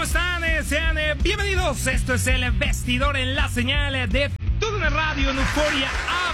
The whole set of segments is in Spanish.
están? Sean bienvenidos. Esto es El Vestidor en la señal de TUDN Radio en Euforia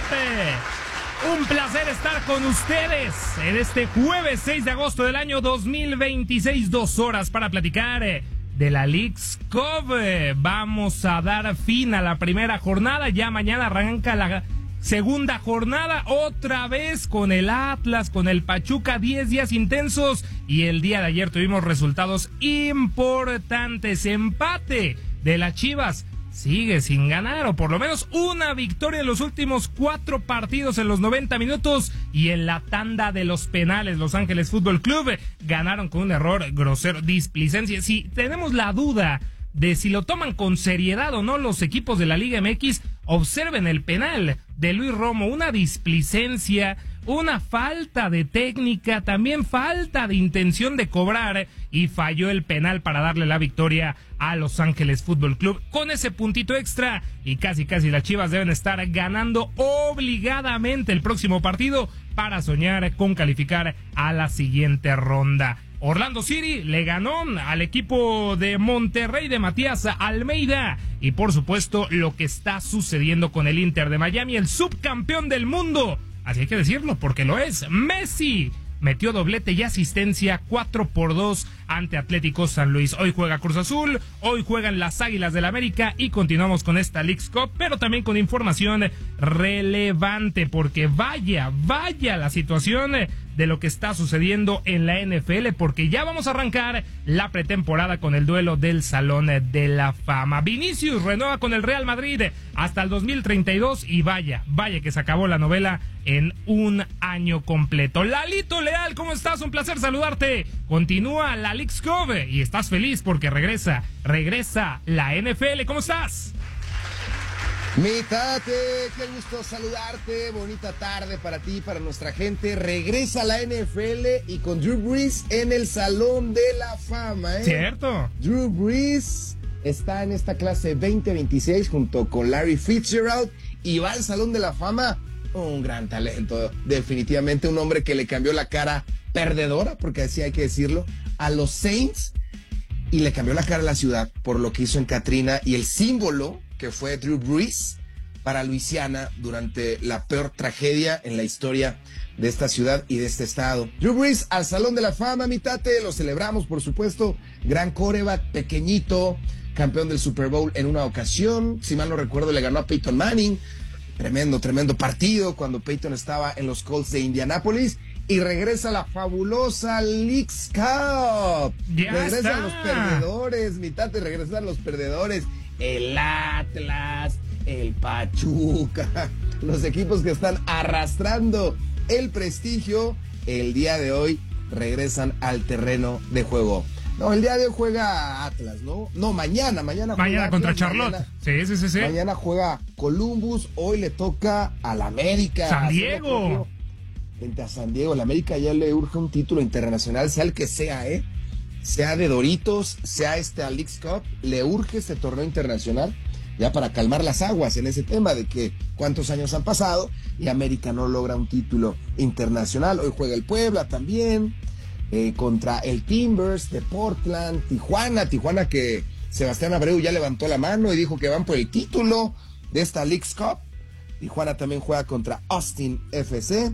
App. Un placer estar con ustedes en este jueves 6 de agosto del año 2026. 2 horas para platicar de la Leagues Cup. Vamos a dar fin a la primera jornada. Ya mañana arranca la segunda jornada, otra vez con el Atlas, con el Pachuca, 10 días intensos, y el día de ayer tuvimos resultados importantes. Empate de las Chivas, sigue sin ganar, o por lo menos una victoria en los últimos 4 partidos en los 90 minutos, y en la tanda de los penales, Los Ángeles Fútbol Club ganaron con un error grosero, displicencia. Si tenemos la duda de si lo toman con seriedad o no los equipos de la Liga MX, observen el penal de Luis Romo, una displicencia, una falta de técnica, también falta de intención de cobrar, y falló el penal para darle la victoria a Los Ángeles Fútbol Club con ese puntito extra, y casi las Chivas deben estar ganando obligadamente el próximo partido para soñar con calificar a la siguiente ronda. Orlando City le ganó al equipo de Monterrey de Matías Almeida, y por supuesto lo que está sucediendo con el Inter de Miami, el subcampeón del mundo, así hay que decirlo porque lo es. Messi metió doblete y asistencia, 4-2 ante Atlético San Luis. Hoy juega Cruz Azul, hoy juegan las Águilas del América, y continuamos con esta Leagues Cup, pero también con información relevante, porque vaya la situación de lo que está sucediendo en la NFL, porque ya vamos a arrancar la pretemporada con el duelo del Salón de la Fama. Vinicius renueva con el Real Madrid hasta el 2032, y vaya que se acabó la novela en un año completo. Lalito Leal, ¿cómo estás? Un placer saludarte. Continúa la Leagues Cup y estás feliz porque regresa la NFL. ¿Cómo estás? Mi Tate, qué gusto saludarte, bonita tarde para ti, para nuestra gente. Regresa la NFL y con Drew Brees en el Salón de la Fama, ¿eh? Cierto. Drew Brees está en esta clase 2026 junto con Larry Fitzgerald y va al Salón de la Fama. Un gran talento, definitivamente un hombre que le cambió la cara perdedora, porque así hay que decirlo, a los Saints, y le cambió la cara a la ciudad por lo que hizo en Katrina, y el símbolo que fue Drew Brees para Luisiana durante la peor tragedia en la historia de esta ciudad y de este estado. Drew Brees al Salón de la Fama, mi Tate, lo celebramos, por supuesto. Gran quarterback, pequeñito, campeón del Super Bowl en una ocasión, si mal no recuerdo le ganó a Peyton Manning. Tremendo partido cuando Peyton estaba en los Colts de Indianápolis, y regresa la fabulosa Leagues Cup. Regresan los perdedores, mi Tate, regresan los perdedores. El Atlas, el Pachuca, los equipos que están arrastrando el prestigio, el día de hoy regresan al terreno de juego. No, el día de hoy juega Atlas, ¿no? No, mañana juega contra Atlas, Charlotte. Sí. Mañana juega Columbus, hoy le toca al América. San Diego. Frente a San Diego, el América ya le urge un título internacional, sea el que sea, sea de Doritos, sea Leagues Cup, le urge este torneo internacional, ya para calmar las aguas en ese tema de que cuántos años han pasado y América no logra un título internacional. Hoy juega el Puebla también, contra el Timbers de Portland, Tijuana que Sebastián Abreu ya levantó la mano y dijo que van por el título de esta Leagues Cup. Tijuana también juega contra Austin FC,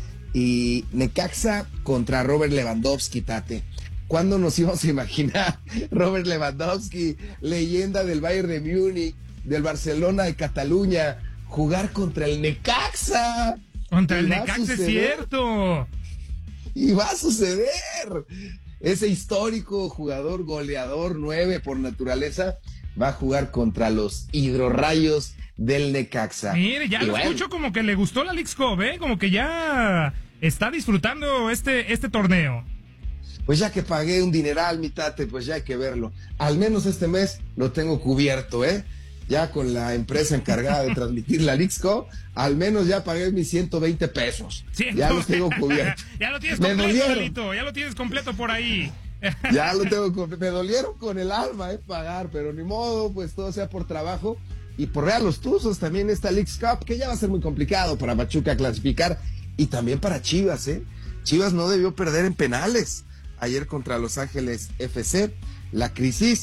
y Necaxa contra Robert Lewandowski, Tate. ¿Cuándo nos íbamos a imaginar Robert Lewandowski, leyenda del Bayern de Múnich, del Barcelona de Cataluña, jugar contra el Necaxa? Contra el Necaxa, es cierto. Y va a suceder. Ese histórico jugador, goleador 9 por naturaleza, va a jugar contra los hidrorrayos del Necaxa. Mire, ya lo escucho como que le gustó la Leagues Cup, como que ya está disfrutando este torneo. Pues ya que pagué un dineral, mi Tate, pues ya hay que verlo. Al menos este mes lo tengo cubierto, ya con la empresa encargada de transmitir la Leagues Cup, al menos ya pagué mis 120 pesos. Ya los tengo cubiertos. Ya lo tienes completo, Lolito, ya lo tienes completo por ahí. Ya lo tengo completo. Me dolieron con el alma, pagar, pero ni modo, pues todo sea por trabajo. Y por ver a los Tuzos también esta Leagues Cup, que ya va a ser muy complicado para Pachuca clasificar, y también para Chivas, Chivas no debió perder en penales ayer contra Los Ángeles FC. La crisis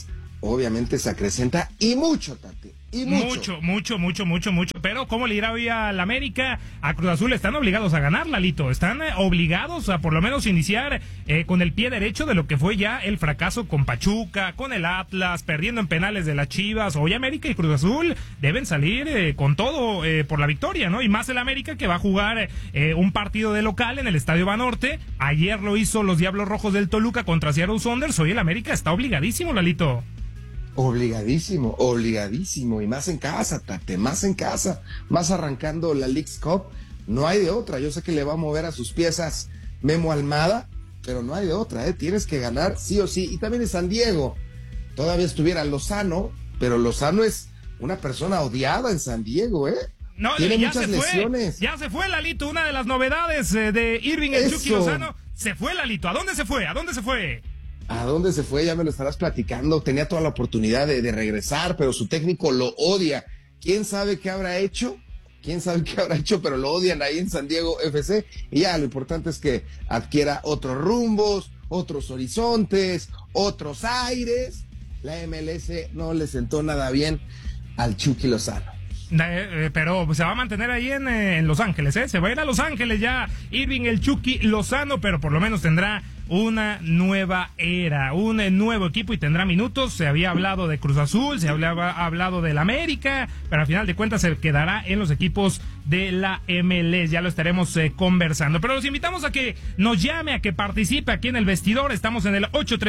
obviamente se acrecenta y mucho, Tate. Y mucho. Mucho. Pero ¿cómo le irá hoy al América? A Cruz Azul están obligados a ganar, Lalito. Están obligados a por lo menos iniciar con el pie derecho de lo que fue ya el fracaso con Pachuca, con el Atlas, perdiendo en penales de las Chivas. Hoy América y Cruz Azul deben salir con todo por la victoria, ¿no? Y más el América, que va a jugar un partido de local en el Estadio Banorte. Ayer lo hizo los Diablos Rojos del Toluca contra Seattle Sounders. Hoy el América está obligadísimo, Lalito. Obligadísimo, y más en casa, Tate, más arrancando la Leagues Cup, no hay de otra. Yo sé que le va a mover a sus piezas Memo Almada, pero no hay de otra, tienes que ganar sí o sí. Y también en San Diego, todavía estuviera Lozano, pero Lozano es una persona odiada en San Diego, No, tiene ya muchas lesiones. Ya se fue, Lalito, una de las novedades de Irving el Chucky Lozano. Se fue, Lalito. ¿A dónde se fue? ¿A dónde se fue? Ya me lo estarás platicando. Tenía toda la oportunidad de regresar, pero su técnico lo odia. ¿Quién sabe qué habrá hecho? Pero lo odian ahí en San Diego FC. Y ya, lo importante es que adquiera otros rumbos, otros horizontes, otros aires. La MLS no le sentó nada bien al Chucky Lozano. Pero se va a mantener ahí en Los Ángeles, se va a ir a Los Ángeles ya Irving el Chucky Lozano, pero por lo menos tendrá una nueva era, un nuevo equipo y tendrá minutos. Se había hablado de Cruz Azul, se había hablado del América, pero al final de cuentas se quedará en los equipos de la MLS. Ya lo estaremos conversando, pero los invitamos a que nos llame, a que participe aquí en el vestidor. Estamos en el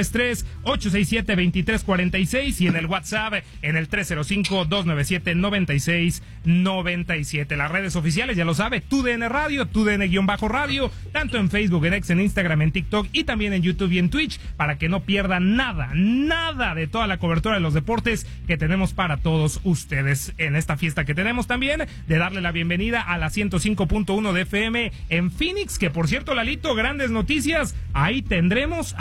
833-867-2346 y en el WhatsApp en el 305-297-9697. Las redes oficiales, ya lo sabe, TUDN Radio, TUDN-radio, tanto en Facebook, en X, en Instagram, en TikTok y también en YouTube y en Twitch, para que no pierda nada de toda la cobertura de los deportes que tenemos para todos ustedes en esta fiesta que tenemos también, de darle la bienvenida a la 105.1 de FM en Phoenix, que por cierto, Lalito, grandes noticias, ahí tendremos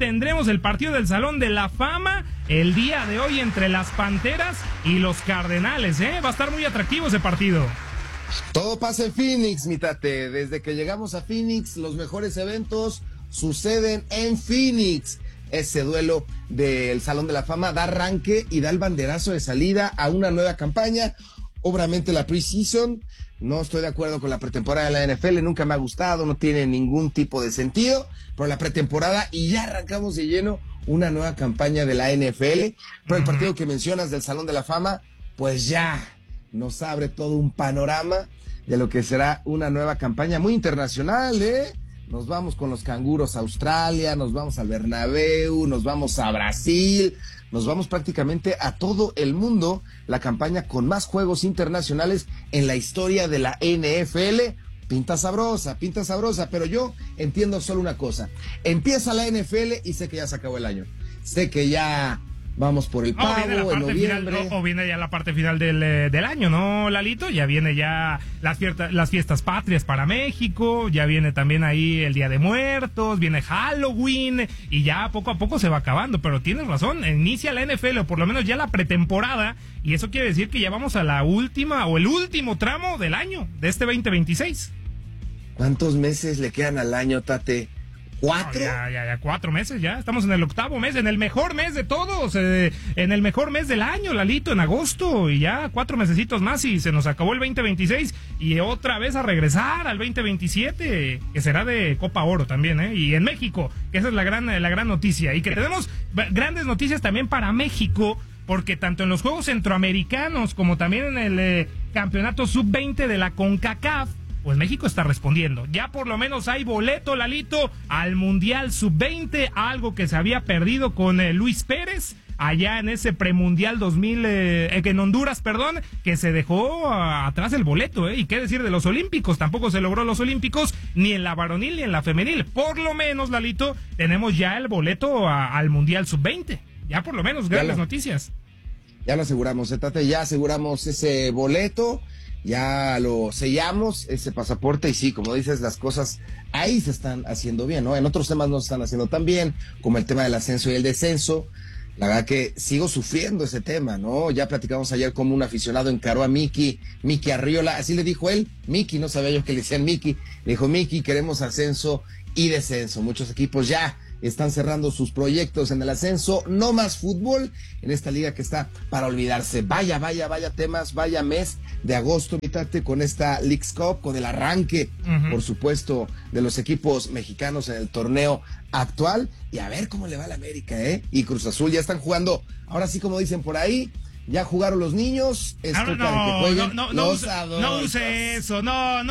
el partido del Salón de la Fama el día de hoy entre las Panteras y los Cardenales, va a estar muy atractivo ese partido. Todo pasa en Phoenix, mi Tate. Desde que llegamos a Phoenix, los mejores eventos suceden en Phoenix. Ese duelo del Salón de la Fama da arranque y da el banderazo de salida a una nueva campaña. Obviamente la preseason, no estoy de acuerdo con la pretemporada de la NFL, nunca me ha gustado, no tiene ningún tipo de sentido, pero la pretemporada y ya arrancamos de lleno una nueva campaña de la NFL. Pero el partido que mencionas del Salón de la Fama, pues ya nos abre todo un panorama de lo que será una nueva campaña muy internacional, Nos vamos con los canguros a Australia, nos vamos al Bernabéu, nos vamos a Brasil, nos vamos prácticamente a todo el mundo. La campaña con más juegos internacionales en la historia de la NFL. Pinta sabrosa, pero yo entiendo solo una cosa. Empieza la NFL y sé que ya se acabó el año. Sé que ya vamos por el pavo en noviembre. O viene ya la parte final del año, ¿no, Lalito? Ya viene ya las fiestas patrias para México, ya viene también ahí el Día de Muertos, viene Halloween y ya poco a poco se va acabando. Pero tienes razón, inicia la NFL o por lo menos ya la pretemporada y eso quiere decir que ya vamos a la última o el último tramo del año, de este 2026. ¿Cuántos meses le quedan al año, Tate? ¿4? Ya 4 meses, ya estamos en el 8º mes, en el mejor mes de todos, en el mejor mes del año, Lalito, en agosto, y ya 4 mesecitos más y se nos acabó el 2026 y otra vez a regresar al 2027, que será de Copa Oro también, y en México, que esa es la gran noticia, y que tenemos grandes noticias también para México, porque tanto en los Juegos Centroamericanos como también en el Campeonato Sub-20 de la CONCACAF, pues México está respondiendo. Ya por lo menos hay boleto, Lalito, al Mundial Sub-20, algo que se había perdido con Luis Pérez, allá en ese premundial 2000, en Honduras, que se dejó atrás el boleto, y qué decir de los Olímpicos, tampoco se logró los Olímpicos, ni en la varonil ni en la femenil. Por lo menos, Lalito, tenemos ya el boleto al Mundial Sub-20. Ya por lo menos, grandes noticias. Ya lo aseguramos, Tate, ya aseguramos ese boleto. Ya lo sellamos, ese pasaporte, y sí, como dices, las cosas ahí se están haciendo bien, ¿no? En otros temas no se están haciendo tan bien, como el tema del ascenso y el descenso. La verdad que sigo sufriendo ese tema, ¿no? Ya platicamos ayer cómo un aficionado encaró a Miki Arriola, así le dijo él, Miki, no sabía yo que le decían Miki, le dijo, Miki, queremos ascenso y descenso. Muchos equipos ya están cerrando sus proyectos en el ascenso. No más fútbol en esta liga que está para olvidarse. Vaya temas, vaya mes de agosto, mítate con esta Leagues Cup, con el arranque, por supuesto, de los equipos mexicanos en el torneo actual. Y a ver cómo le va a la América, y Cruz Azul ya están jugando. Ahora sí, como dicen por ahí, ya jugaron los niños, no use eso,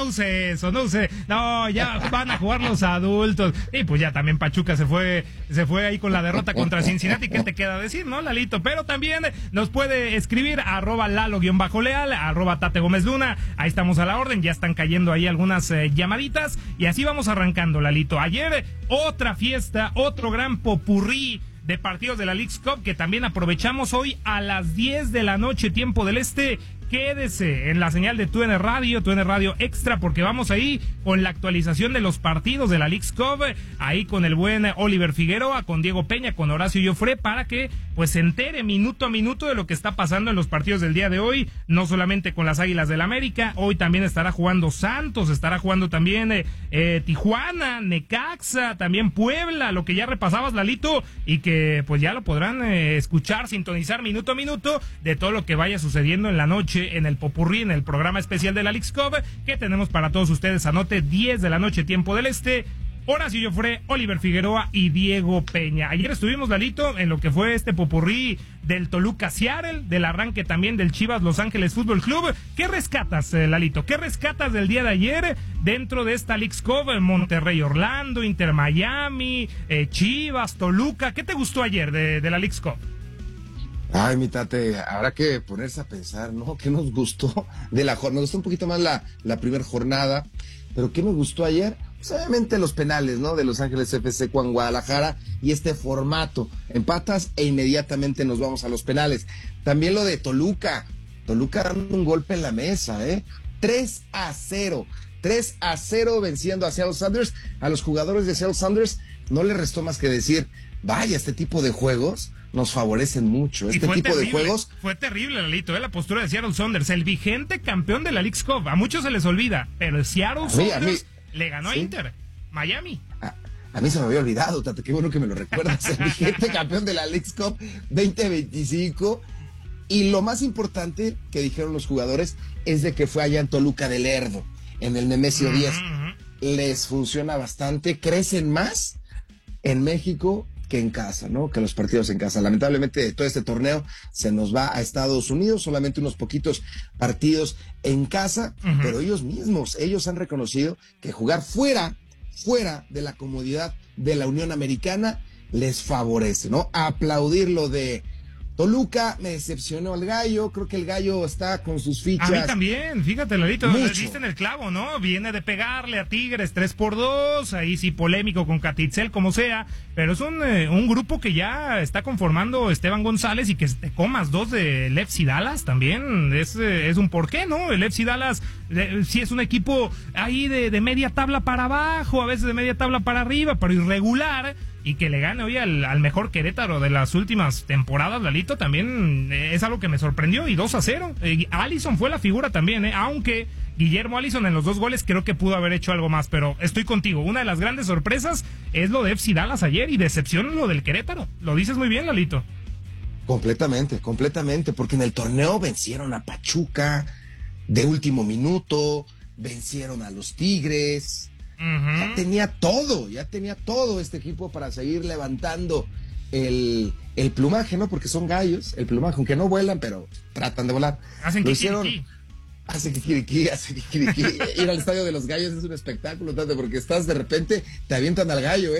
ya van a jugar los adultos. Y pues ya también Pachuca se fue ahí con la derrota contra Cincinnati. ¿Qué te queda decir, no, Lalito? Pero también nos puede escribir @Lalo_Leal, @Tate Gómez Luna. Ahí estamos a la orden, ya están cayendo ahí algunas llamaditas y así vamos arrancando, Lalito. Ayer otra fiesta, otro gran popurrí de partidos de la Leagues Cup que también aprovechamos hoy a las 10 de la noche, tiempo del este. Quédese en la señal de TUDN Radio Extra, porque vamos ahí con la actualización de los partidos de la Leagues Cup, ahí con el buen Oliver Figueroa, con Diego Peña, con Horacio Joffre, para que pues se entere minuto a minuto de lo que está pasando en los partidos del día de hoy, no solamente con las Águilas del América. Hoy también estará jugando Santos, estará jugando también Tijuana, Necaxa, también Puebla, lo que ya repasabas, Lalito, y que pues ya lo podrán escuchar, sintonizar minuto a minuto de todo lo que vaya sucediendo en la noche en el popurrí, en el programa especial de la Leagues Cup que tenemos para todos ustedes. Anote, 10 de la noche, tiempo del este. Horacio Joffre, Oliver Figueroa y Diego Peña. Ayer estuvimos, Lalito, en lo que fue este popurrí del Toluca Seattle, del arranque también del Chivas Los Ángeles Fútbol Club. ¿Qué rescatas, Lalito? ¿Qué rescatas del día de ayer dentro de esta Leagues Cup? Monterrey Orlando, Inter Miami, Chivas, Toluca. ¿Qué te gustó ayer de la Leagues Cup? Ay, mi Tate, habrá que ponerse a pensar, ¿no? ¿Qué nos gustó de la jornada? Me gustó un poquito más la primera jornada, pero ¿qué me gustó ayer? Pues obviamente los penales, ¿no? De Los Ángeles FC con Guadalajara y este formato. Empatas e inmediatamente nos vamos a los penales. También lo de Toluca dando un golpe en la mesa, 3-0 venciendo a Seattle Sounders. A los jugadores de Seattle Sounders no les restó más que decir, vaya, este tipo de juegos nos favorecen mucho. Este tipo de juegos. Fue terrible, Lalito, la postura de Seattle Sounders, el vigente campeón de la Leagues Cup. A muchos se les olvida, pero el Seattle Sounders le ganó a Inter Miami. A mí se me había olvidado, Tate, qué bueno que me lo recuerdas. El vigente campeón de la Leagues Cup 2025. Y lo más importante que dijeron los jugadores es de que fue allá en Toluca del Lerdo, en el Nemesio 10. Les funciona bastante, crecen más en México que en casa, ¿no? Que los partidos en casa. Lamentablemente todo este torneo se nos va a Estados Unidos, solamente unos poquitos partidos en casa, pero ellos han reconocido que jugar fuera de la comodidad de la Unión Americana les favorece, ¿no? Aplaudir lo de Toluca. Me decepcionó el Gallo, creo que el Gallo está con sus fichas. A mí también, fíjate, Lalito, le diste en el clavo, ¿no? Viene de pegarle a Tigres 3-2, ahí sí polémico con Catitzel, como sea, pero es un grupo que ya está conformando Esteban González, y que te comas 2 del FC Dallas también es un porqué, ¿no? El FC Dallas sí es un equipo ahí de media tabla para abajo, a veces de media tabla para arriba, pero irregular. Y que le gane hoy al mejor Querétaro de las últimas temporadas, Lalito, también es algo que me sorprendió. Y 2-0. Alisson fue la figura también, aunque Guillermo Alisson en los 2 goles creo que pudo haber hecho algo más. Pero estoy contigo, una de las grandes sorpresas es lo de FC Dallas ayer, y decepción lo del Querétaro. Lo dices muy bien, Lalito. Completamente, porque en el torneo vencieron a Pachuca de último minuto, vencieron a los Tigres. Ya tenía todo este equipo para seguir levantando el plumaje, ¿no? Porque son gallos, el plumaje, aunque no vuelan, pero tratan de volar. Hacen kikiriki. Ir al estadio de los gallos es un espectáculo, tanto porque estás de repente, te avientan al gallo,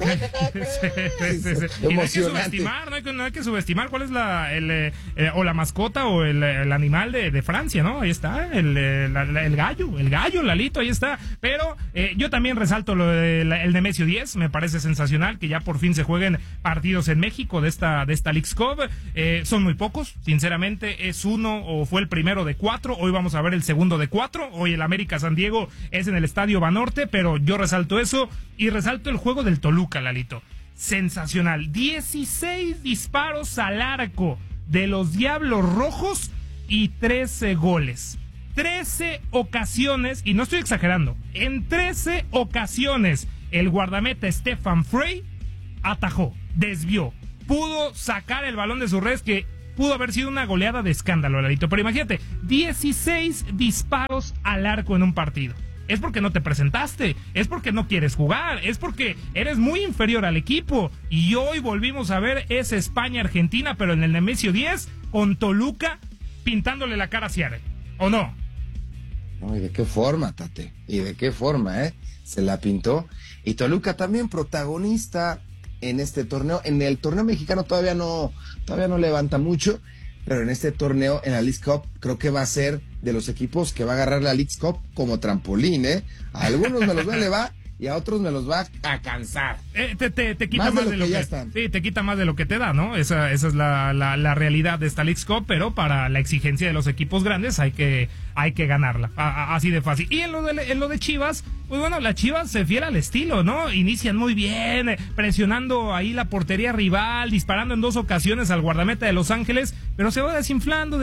Sí. Emocionante. No hay que subestimar cuál es la mascota o el animal de Francia, ¿no? Ahí está, el gallo, Lalito, ahí está. Pero yo también resalto lo del Nemesio 10, me parece sensacional que ya por fin se jueguen partidos en México de esta Leagues Cup. Son muy pocos, sinceramente, es uno o fue el primero de 4, hoy vamos a ver el segundo de 4, hoy el América San Diego es en el Estadio Banorte, pero yo resalto eso y resalto el juego del Toluca, Lalito. Sensacional, 16 disparos al arco de los Diablos Rojos y 13 goles. 13 ocasiones, y no estoy exagerando, en 13 ocasiones el guardameta Stefan Frey atajó, desvió, pudo sacar el balón de sus redes, que pudo haber sido una goleada de escándalo, Lalito. Pero imagínate, 16 disparos al arco en un partido. Es porque no te presentaste, es porque no quieres jugar, es porque eres muy inferior al equipo. Y hoy volvimos a ver esa España-Argentina, pero en el Nemesio 10, con Toluca pintándole la cara a Seattle, ¿o no? No, ¿y de qué forma, Tate? ¿Y de qué forma, Se la pintó. Y Toluca también protagonista en este torneo. En el torneo mexicano todavía no levanta mucho, pero en este torneo, en la Leagues Cup, creo que va a ser de los equipos que va a agarrar la Leagues Cup como trampolín, A algunos me los va a elevar y a otros me los va a cansar. Te quita más de lo que ya están. Sí, te quita más de lo que te da, ¿no? Esa es la realidad de esta Leagues Cup, pero para la exigencia de los equipos grandes hay que ganarla, así de fácil. Y en lo de Chivas, pues bueno, las Chivas se fiel al estilo, ¿no? Inician muy bien, presionando ahí la portería rival, disparando en 2 ocasiones al guardameta de Los Ángeles, pero se va desinflando.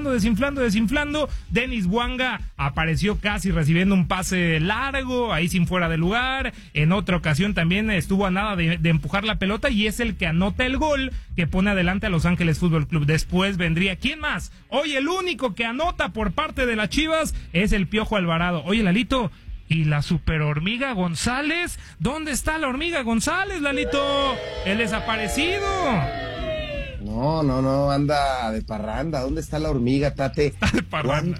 Denis Bouanga apareció casi recibiendo un pase largo, ahí sin fuera de lugar. En otra ocasión también estuvo a nada de empujar la pelota, y es el que anota el gol que pone adelante a Los Ángeles Fútbol Club. Después vendría, ¿quién más? Hoy el único que anota por parte de las Chivas es el Piojo Alvarado. Oye, Lalito, ¿y la super hormiga González? ¿Dónde está la hormiga González, Lalito? El desaparecido. No, anda de parranda. ¿Dónde está la hormiga, Tate? Está de parranda.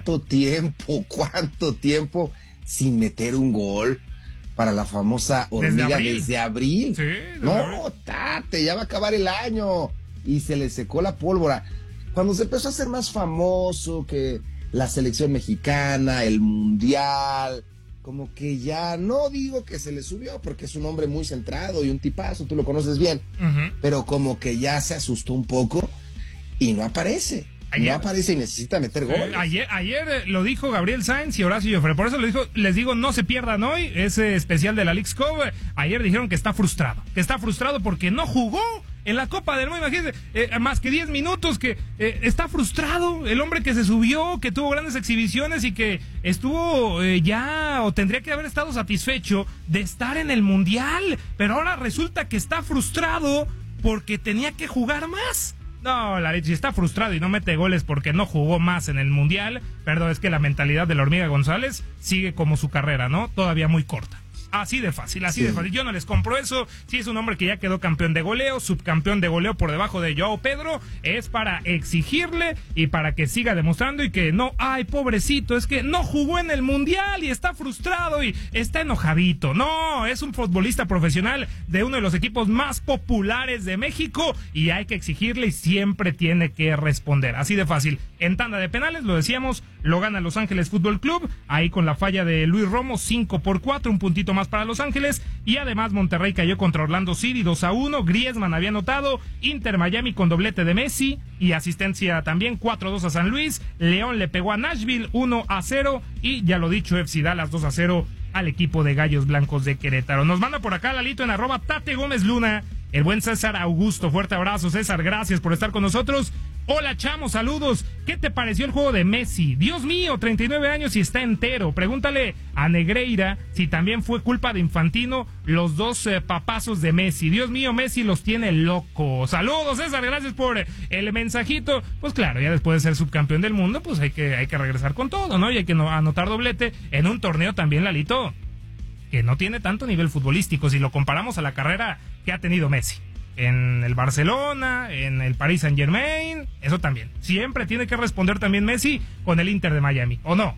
¿Cuánto tiempo sin meter un gol para la famosa hormiga desde abril? Sí, no, Tate, ya va a acabar el año y se le secó la pólvora. Cuando se empezó a hacer más famoso que la selección mexicana, el mundial, como que ya, no digo que se le subió, porque es un hombre muy centrado y un tipazo, tú lo conoces bien, pero como que ya se asustó un poco y no aparece. No aparece y necesita meter goles. Ayer lo dijo Gabriel Sainz y Horacio Joffre, por eso les digo, no se pierdan hoy ese especial de la Leagues Cup. Ayer dijeron que está frustrado porque no jugó en la Copa del Mundo, imagínense, más que 10 minutos, que está frustrado, el hombre que se subió, que tuvo grandes exhibiciones y que estuvo ya, o tendría que haber estado satisfecho de estar en el Mundial, pero ahora resulta que está frustrado porque tenía que jugar más. No, la leche, está frustrado y no mete goles porque no jugó más en el Mundial. Perdón, es que la mentalidad de la hormiga González sigue como su carrera, ¿no? Todavía muy corta. Así de fácil. Yo no les compro eso. Si es un hombre que ya quedó campeón de goleo, subcampeón de goleo por debajo de Joao Pedro, es para exigirle y para que siga demostrando y que no, ay, pobrecito, es que no jugó en el Mundial y está frustrado y está enojadito. No, es un futbolista profesional de uno de los equipos más populares de México y hay que exigirle y siempre tiene que responder. Así de fácil. En tanda de penales, lo decíamos, lo gana Los Ángeles Fútbol Club, ahí con la falla de Luis Romo, 5-4, un puntito más para Los Ángeles, y además Monterrey cayó contra Orlando City 2-1, Griezmann había anotado, Inter Miami con doblete de Messi, y asistencia también 4-2 a San Luis, León le pegó a Nashville 1-0, y ya lo dicho, FC Dallas 2-0 al equipo de Gallos Blancos de Querétaro. Nos manda por acá Lalito en @Tate Gómez Luna, el buen César Augusto, fuerte abrazo César, gracias por estar con nosotros. Hola chamo, saludos. ¿Qué te pareció el juego de Messi? Dios mío, 39 años y está entero. Pregúntale a Negreira si también fue culpa de Infantino los 2 papazos de Messi. Dios mío, Messi los tiene locos. Saludos César, gracias por el mensajito. Pues claro, ya después de ser subcampeón del mundo, pues hay que regresar con todo, ¿no? Y hay que anotar doblete en un torneo también, Lalito, que no tiene tanto nivel futbolístico si lo comparamos a la carrera que ha tenido Messi. En el Barcelona, en el Paris Saint-Germain, eso también. Siempre tiene que responder también Messi con el Inter de Miami, ¿o no?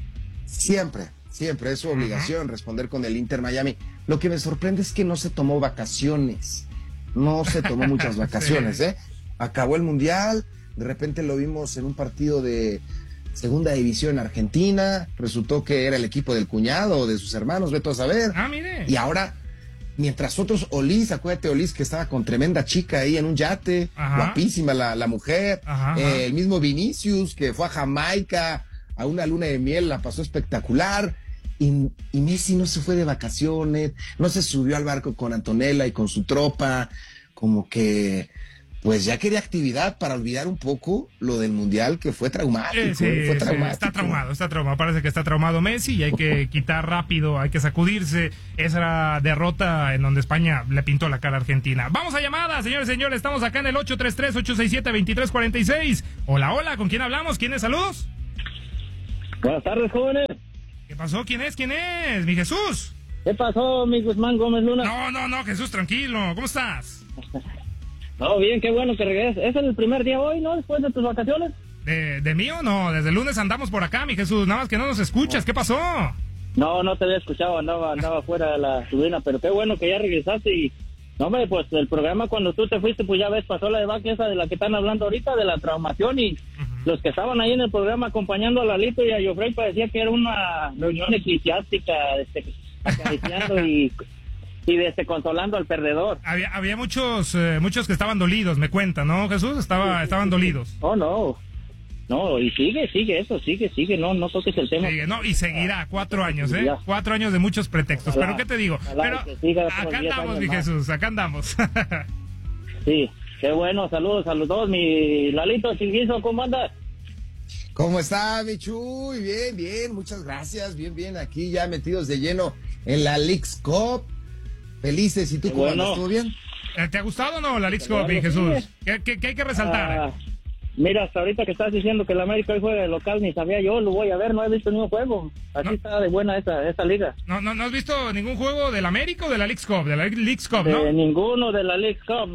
Siempre es su obligación responder con el Inter Miami. Lo que me sorprende es que no se tomó vacaciones. No se tomó muchas vacaciones, sí. Acabó el Mundial, de repente lo vimos en un partido de segunda división en Argentina, resultó que era el equipo del cuñado o de sus hermanos, vete a saber. Mire. Y ahora, mientras otros, acuérdate Olís, que estaba con tremenda chica ahí en un yate, guapísima la mujer, el mismo Vinicius, que fue a Jamaica a una luna de miel, la pasó espectacular, y Messi no se fue de vacaciones, no se subió al barco con Antonella y con su tropa, como que pues ya quería actividad para olvidar un poco lo del Mundial, que fue traumático. Fue traumático. Está traumado. Parece que está traumado Messi y hay que quitar rápido, hay que sacudirse esa derrota en donde España le pintó la cara a Argentina. Vamos a llamadas, señores, estamos acá en el 833-867-2346. Hola, ¿con quién hablamos? ¿Quién es? Saludos. Buenas tardes, jóvenes. ¿Qué pasó? ¿Quién es? Mi Jesús. ¿Qué pasó, mi Guzmán Gómez Luna? No, Jesús, tranquilo. ¿Cómo estás? No, bien, qué bueno que regreses. ¿Es el primer día hoy, no? Después de tus vacaciones. ¿De mí o no? Desde el lunes andamos por acá, mi Jesús. Nada más que no nos escuchas. ¿Qué pasó? No te había escuchado. Andaba fuera de la subina, pero qué bueno que ya regresaste y... No, hombre, pues el programa cuando tú te fuiste, pues ya ves, pasó la debacle esa de la que están hablando ahorita, de la traumación y los que estaban ahí en el programa acompañando a Lalito y a Jofrey parecía que era una reunión eclesiástica, acariciando y consolando al perdedor. Había muchos que estaban dolidos, me cuenta, ¿no, Jesús? Estaban dolidos. Oh, no, y sigue, no toques el tema. Sigue, no, y seguirá 4 años, 4 años de muchos pretextos, pero ¿qué te digo? Pero acá andamos, mi Jesús, acá andamos. Sí, qué bueno, saludos a los dos, mi Lalito Chinguizo, ¿cómo andas? ¿Cómo está, mi Chuy? Bien, muchas gracias, bien, aquí ya metidos de lleno en la Leagues Cup. Felices, ¿y tú cómo andas? ¿Todo bien? ¿Te ha gustado o no la Leagues Cup, mi Jesús? ¿Qué hay que resaltar? Mira, hasta ahorita que estás diciendo que el América hoy juega de local, ni sabía yo, lo voy a ver, no he visto ningún juego. Así está de buena esta liga. ¿No has visto ningún juego del América o de la Leagues Cup? De la Leagues Cup, ¿no? Ninguno de la Leagues Cup.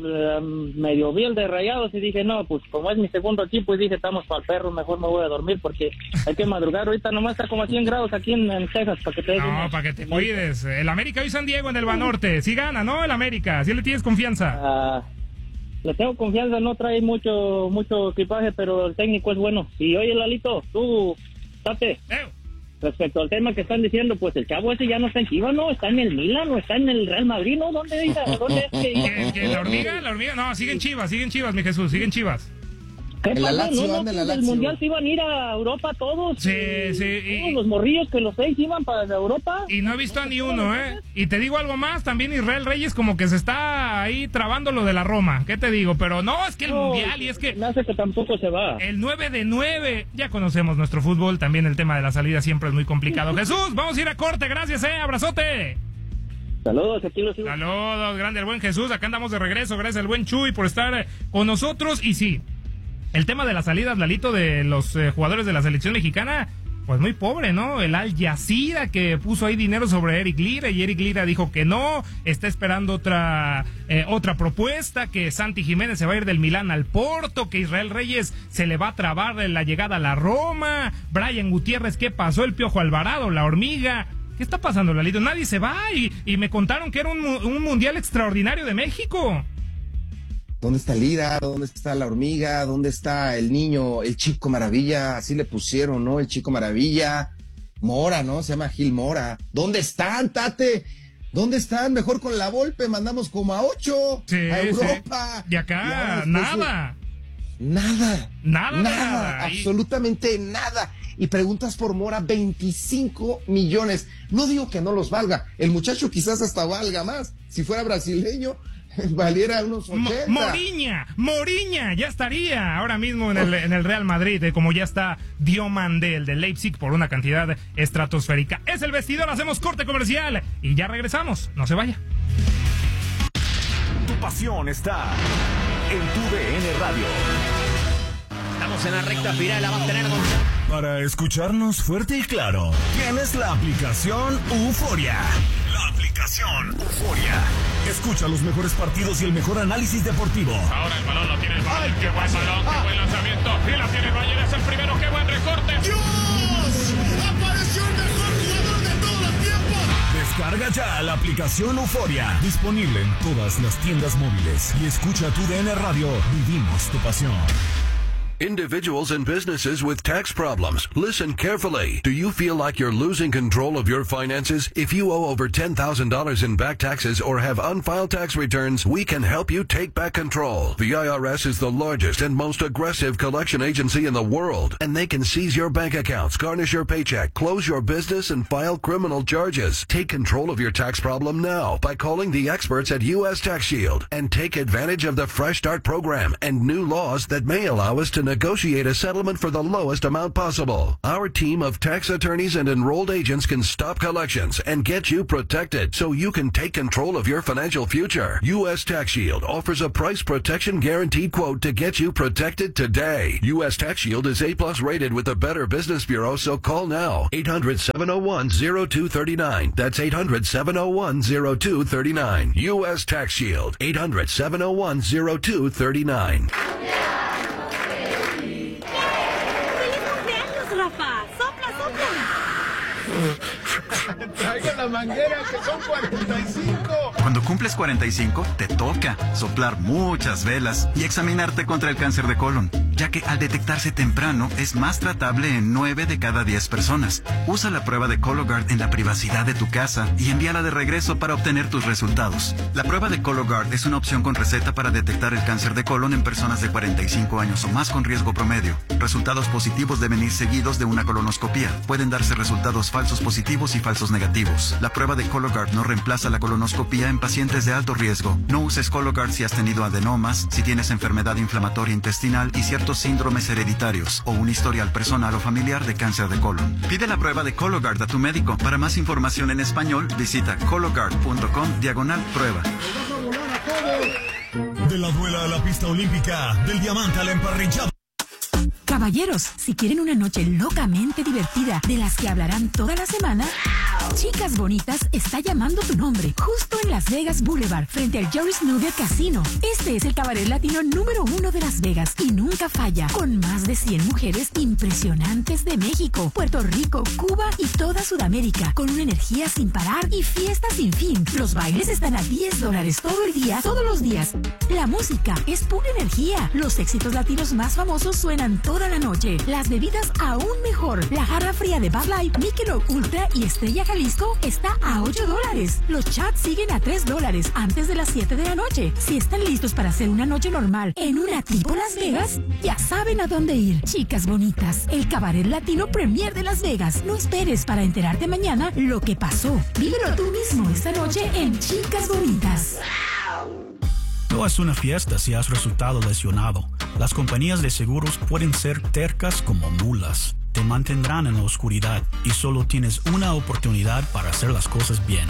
Medio vi el de Rayados y dije, no, pues como es mi segundo equipo, y dije, estamos para el perro, mejor me voy a dormir porque hay que madrugar. Ahorita nomás está como a 100 grados aquí en Texas, para que te para que te cuides. El América hoy San Diego en el Banorte. Sí gana, ¿no? El América. ¿Sí le tienes confianza? Le tengo confianza, no trae mucho equipaje, pero el técnico es bueno. Y oye, Lalito, tú, Tate, respecto al tema que están diciendo, pues el chavo ese ya no está en Chivas, ¿no? Está en el Milan o está en el Real Madrid, ¿no? ¿Dónde es que ¿La hormiga? No, siguen Chivas, mi Jesús, siguen Chivas. ¿Qué pasó? El Mundial se iban a ir a Europa todos. Sí. Todos los morrillos que los 6 iban para Europa. Y no he visto a ni uno, Y te digo algo más, también Israel Reyes como que se está ahí trabando lo de la Roma. ¿Qué te digo? Pero no, es que el Mundial y es que... Me hace que tampoco se va. El 9 de 9. Ya conocemos nuestro fútbol, también el tema de la salida siempre es muy complicado. Jesús, vamos a ir a corte, gracias, abrazote. Saludos, aquí los sigo. Saludos, grande el buen Jesús, acá andamos de regreso, gracias al buen Chuy por estar con nosotros. Y sí, el tema de las salidas, Lalito, de los jugadores de la selección mexicana, pues muy pobre, ¿no? El Al Jazeera que puso ahí dinero sobre Eric Lira y Eric Lira dijo que no, está esperando otra propuesta, que Santi Jiménez se va a ir del Milán al Porto, que Israel Reyes se le va a trabar la llegada a la Roma, Brian Gutiérrez, ¿qué pasó? El Piojo Alvarado, la hormiga. ¿Qué está pasando, Lalito? Nadie se va y me contaron que era un mundial extraordinario de México. ¿Dónde está Lira? ¿Dónde está la hormiga? ¿Dónde está el niño, el Chico Maravilla? Así le pusieron, ¿no? El Chico Maravilla. Mora, ¿no? Se llama Gil Mora. ¿Dónde están, Tate? ¿Dónde están? Mejor con la Volpe mandamos como a 8 a Europa. Y acá, nada. Nada. Absolutamente nada. Y preguntas por Mora, 25 millones. No digo que no los valga. El muchacho quizás hasta valga más. Si fuera brasileño, valiera unos 80. Moriña, ya estaría ahora mismo en el Real Madrid, como ya está Diomandel de Leipzig por una cantidad estratosférica. Es el vestidor, hacemos corte comercial y ya regresamos, no se vaya. Tu pasión está en tu DN Radio. Estamos en la recta final, la va a tener Para escucharnos fuerte y claro, tienes la aplicación Euforia. La aplicación Euforia. Escucha los mejores partidos y el mejor análisis deportivo. Ahora el balón lo tiene el Bayern. Qué buen balón, qué buen lanzamiento. Y la tiene el Bayern, es el primero, qué buen recorte. ¡Dios! ¡Apareció el mejor jugador de todos los tiempos! Descarga ya la aplicación Euforia. Disponible en todas las tiendas móviles. Y escucha tu DN Radio. Vivimos tu pasión. Individuals and businesses with tax problems, listen carefully. Do you feel like you're losing control of your finances? If you owe over $10,000 in back taxes or have unfiled tax returns, we can help you take back control. The IRS is the largest and most aggressive collection agency in the world, and they can seize your bank accounts, garnish your paycheck, close your business, and file criminal charges. Take control of your tax problem now by calling the experts at U.S. Tax Shield and take advantage of the Fresh Start program and new laws that may allow us to negotiate a settlement for the lowest amount possible. Our team of tax attorneys and enrolled agents can stop collections and get you protected so you can take control of your financial future. U.S. Tax Shield offers a price protection guaranteed quote to get you protected today. U.S. Tax Shield is A+ rated with the Better Business Bureau, so call now. 800-701-0239. That's 800-701-0239. U.S. Tax Shield. 800-701-0239. Traigan la manguera, que son 45. Cuando cumples 45, te toca soplar muchas velas y examinarte contra el cáncer de colon, ya que al detectarse temprano es más tratable en 9 de cada 10 personas. Usa la prueba de Cologuard en la privacidad de tu casa y envíala de regreso para obtener tus resultados. La prueba de Cologuard es una opción con receta para detectar el cáncer de colon en personas de 45 años o más con riesgo promedio. Resultados positivos deben ir seguidos de una colonoscopía. Pueden darse resultados falsos positivos y falsos negativos. La prueba de Cologuard no reemplaza la colonoscopía en pacientes de alto riesgo. No uses Cologuard si has tenido adenomas, si tienes enfermedad inflamatoria intestinal y ciertos síndromes hereditarios o un historial personal o familiar de cáncer de colon. Pide la prueba de Cologuard a tu médico. Para más información en español, visita cologuard.com/prueba. De la duela a la pista olímpica, del diamante al emparrillado. Caballeros, si quieren una noche locamente divertida, de las que hablarán toda la semana, Chicas Bonitas está llamando tu nombre, justo en Las Vegas Boulevard, frente al Jerry's Nugget Casino. Este es el cabaret latino número 1 de Las Vegas y nunca falla, con más de 100 mujeres impresionantes de México, Puerto Rico, Cuba y toda Sudamérica, con una energía sin parar y fiestas sin fin. Los bailes están a $10 todo el día, todos los días. La música es pura energía. Los éxitos latinos más famosos suenan toda la noche. Las bebidas aún mejor. La jarra fría de Bud Light, Michelob Ultra y Estrella Jalisco está a $8. Los chats siguen a $3 antes de las 7 de la noche. Si están listos para hacer una noche normal en una tipo Las Vegas, ya saben a dónde ir. Chicas Bonitas, el cabaret latino premier de Las Vegas. No esperes para enterarte mañana lo que pasó. Vívelo tú mismo esta noche en Chicas Bonitas. No es una fiesta si has resultado lesionado. Las compañías de seguros pueden ser tercas como mulas. Te mantendrán en la oscuridad y solo tienes una oportunidad para hacer las cosas bien.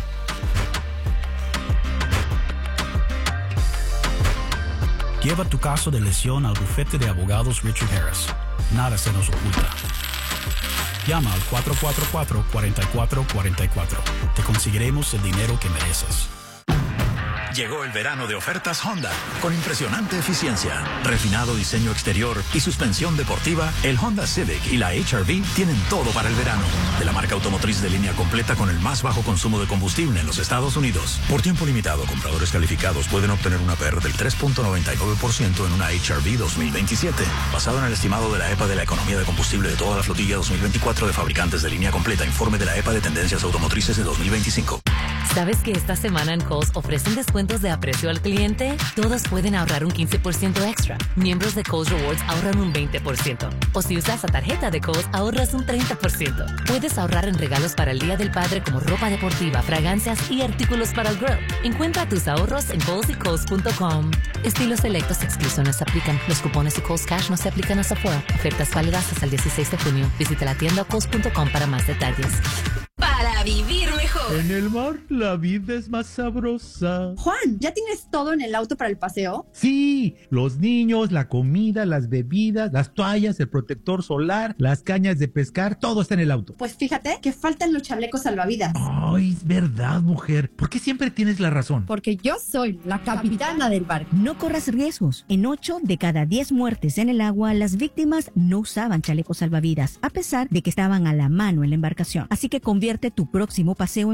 Lleva tu caso de lesión al bufete de abogados Richard Harris. Nada se nos oculta. Llama al 444-4444. Te conseguiremos el dinero que mereces. Llegó el verano de ofertas Honda, con impresionante eficiencia, refinado diseño exterior y suspensión deportiva. El Honda Civic y la HR-V tienen todo para el verano. De la marca automotriz de línea completa con el más bajo consumo de combustible en los Estados Unidos. Por tiempo limitado, compradores calificados pueden obtener una APR del 3.99% en una HR-V 2027, basado en el estimado de la EPA de la economía de combustible de toda la flotilla 2024 de fabricantes de línea completa. Informe de la EPA de tendencias automotrices de 2025. ¿Sabes que esta semana en Kohl's ofrecen descuentos de aprecio al cliente? Todos pueden ahorrar un 15% extra. Miembros de Kohl's Rewards ahorran un 20%. O si usas la tarjeta de Kohl's, ahorras un 30%. Puedes ahorrar en regalos para el Día del Padre como ropa deportiva, fragancias y artículos para el grill. Encuentra tus ahorros en Kohl's y Kohl's.com. Estilos selectos y exclusiones aplican. Los cupones y Kohl's Cash no se aplican hasta afuera. Ofertas válidas hasta el 16 de junio. Visita la tienda Kohl's.com para más detalles. Para vivir mejor. En el mar, la vida es más sabrosa. Juan, ¿ya tienes todo en el auto para el paseo? Sí, los niños, la comida, las bebidas, las toallas, el protector solar, las cañas de pescar, todo está en el auto. Pues fíjate que faltan los chalecos salvavidas. Ay, es verdad, mujer. ¿Por qué siempre tienes la razón? Porque yo soy la capitana del barco. No corras riesgos. En 8 de cada 10 muertes en el agua, las víctimas no usaban chalecos salvavidas, a pesar de que estaban a la mano en la embarcación. Así que convierte tu próximo paseo en